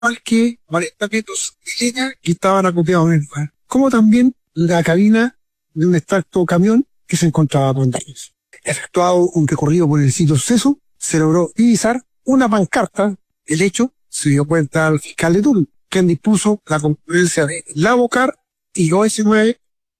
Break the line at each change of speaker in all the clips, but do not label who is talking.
que 40 metros de leña que estaban acopiados en el lugar, como también la cabina de un extracto camión que se encontraba con daños. Efectuado un recorrido por el sitio suceso, se logró divisar una pancarta. El hecho se dio cuenta al fiscal de turno, quien dispuso la concurrencia de la Bocar y OS9.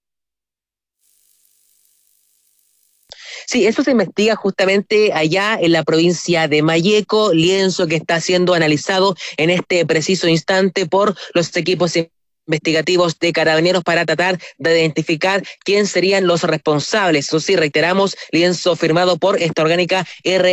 Sí, eso se investiga justamente allá en la provincia de Malleco, lienzo que está siendo analizado en este preciso instante por los equipos investigativos de Carabineros para tratar de identificar quién serían los responsables. Eso sí, reiteramos, lienzo firmado por esta orgánica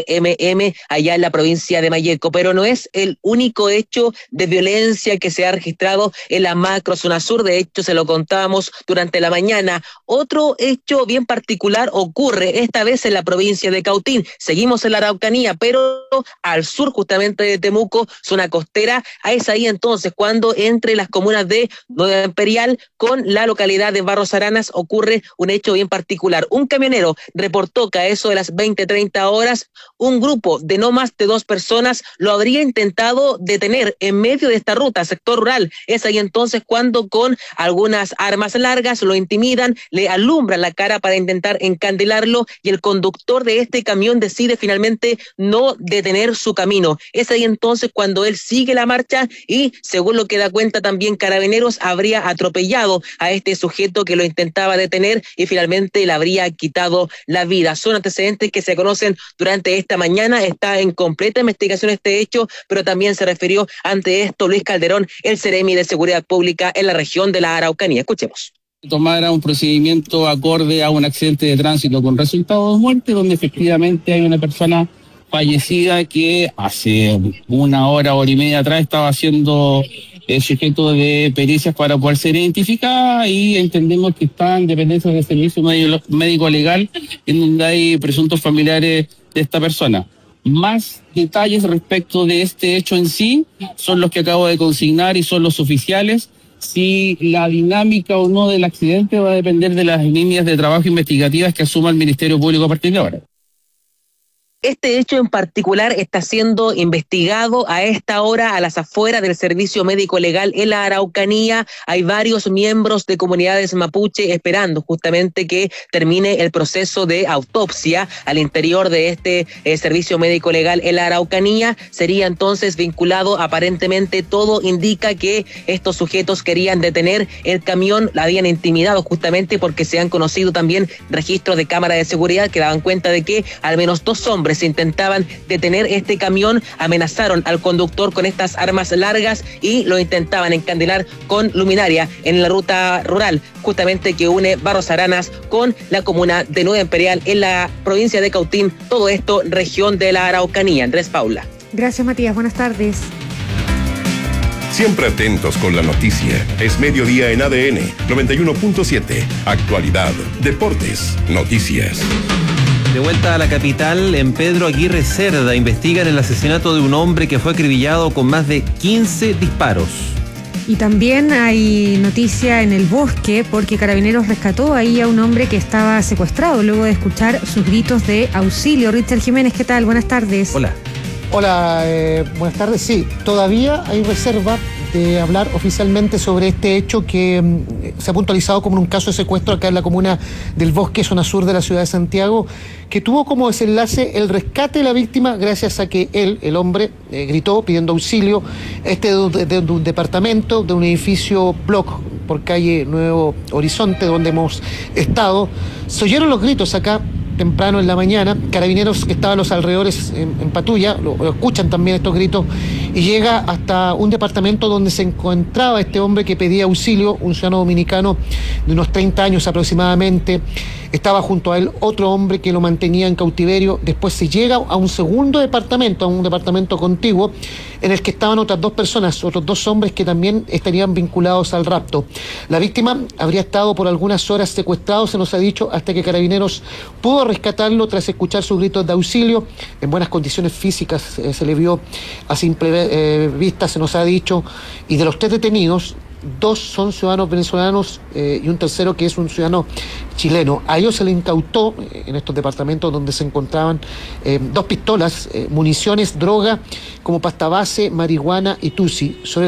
RMM allá en la provincia de Malleco, pero no es el único hecho de violencia que se ha registrado en la macrozona sur. De hecho, se lo contábamos durante la mañana. Otro hecho bien particular ocurre esta vez en la provincia de Cautín. Seguimos en la Araucanía, pero al sur justamente de Temuco, zona costera. Es ahí entonces cuando entre las comunas de Nueva Imperial con la localidad de Barros Aranas ocurre un hecho bien particular. Un camionero reportó que a eso de las 20:30 horas, un grupo de no más de 2 personas lo habría intentado detener en medio de esta ruta, sector rural. Es ahí entonces cuando con algunas armas largas lo intimidan, le alumbran la cara para intentar encandilarlo y el conductor de este camión decide finalmente no detener su camino. Es ahí entonces cuando él sigue la marcha y, según lo que da cuenta también Carabineros, habría atropellado a este sujeto que lo intentaba detener y finalmente le habría quitado la vida. Son antecedentes que se conocen durante esta mañana. Está en completa investigación este hecho, pero también se refirió ante esto Luis Calderón, el Seremi de Seguridad Pública en la región de la Araucanía. Escuchemos.
Tomara un procedimiento acorde a un accidente de tránsito con resultado de muerte, donde efectivamente hay una persona fallecida que hace 1 hora, hora y media atrás estaba siendo sujeto de pericias para poder ser identificada, y entendemos que están en dependencia del servicio médico legal en donde hay presuntos familiares de esta persona. Más detalles respecto de este hecho en sí son los que acabo de consignar y son los oficiales. Si la dinámica o no del accidente va a depender de las líneas de trabajo investigativas que asuma el Ministerio Público a partir de ahora.
Este hecho en particular está siendo investigado a esta hora a las afueras del servicio médico legal en la Araucanía. Hay varios miembros de comunidades mapuche esperando justamente que termine el proceso de autopsia al interior de este servicio médico legal en la Araucanía. Sería entonces vinculado, aparentemente todo indica que estos sujetos querían detener el camión, la habían intimidado justamente porque se han conocido también registros de cámara de seguridad que daban cuenta de que al menos 2 hombres intentaban detener este camión, amenazaron al conductor con estas armas largas y lo intentaban encandilar con luminaria en la ruta rural, justamente que une Barros Aranas con la comuna de Nueva Imperial en la provincia de Cautín, todo esto región de la Araucanía. Andrés Paula.
Gracias, Matías, buenas tardes.
Siempre atentos con la noticia. Es mediodía en ADN 91.7. Actualidad, deportes, noticias.
De vuelta a la capital, en Pedro Aguirre Cerda investigan el asesinato de un hombre que fue acribillado con más de 15 disparos.
Y también hay noticia en el bosque porque Carabineros rescató ahí a un hombre que estaba secuestrado luego de escuchar sus gritos de auxilio. Richard Jiménez, ¿qué tal? Buenas tardes.
Hola.
Hola, buenas tardes. Sí, todavía hay reserva de hablar oficialmente sobre este hecho que se ha puntualizado como un caso de secuestro acá en la comuna del Bosque, zona sur de la ciudad de Santiago, que tuvo como desenlace el rescate de la víctima gracias a que él, el hombre, gritó pidiendo auxilio de un departamento, de un edificio block por calle Nuevo Horizonte, donde hemos estado. Se oyeron los gritos acá temprano en la mañana. Carabineros que estaban a los alrededores en patrulla, lo escuchan también estos gritos, y llega hasta un departamento donde se encontraba este hombre que pedía auxilio, un ciudadano dominicano de unos 30 años aproximadamente. Estaba junto a él otro hombre que lo mantenía en cautiverio. Después se llega a un segundo departamento, a un departamento contiguo, en el que estaban otras 2 personas, otros 2 hombres que también estarían vinculados al rapto. La víctima habría estado por algunas horas secuestrado, se nos ha dicho, hasta que Carabineros pudo rescatarlo tras escuchar sus gritos de auxilio. En buenas condiciones físicas se le vio a simple vista, se nos ha dicho, y de los 3 detenidos, 2 son ciudadanos venezolanos y un tercero que es un ciudadano chileno. A ellos se le incautó en estos departamentos donde se encontraban 2 pistolas, municiones, droga como pasta base, marihuana y tusi. Sobre